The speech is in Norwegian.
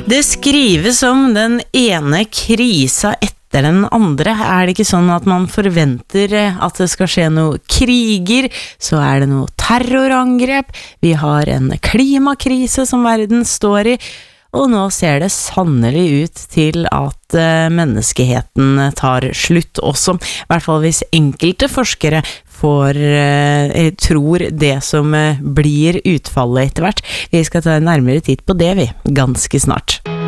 Det skrives om den ene krisa etter den andre. Det ikke sånn at man forventer at det skal skje noe kriger, så det noe terrorangrep, vi har en klimakrise som verden står i, og nå ser det sannelig ut til at menneskeheten tar slutt også, I hvert fall hvis enkelte forskere tror det som blir utfallet etter hvert. Vi skal ta en nærmere titt på det ganske snart.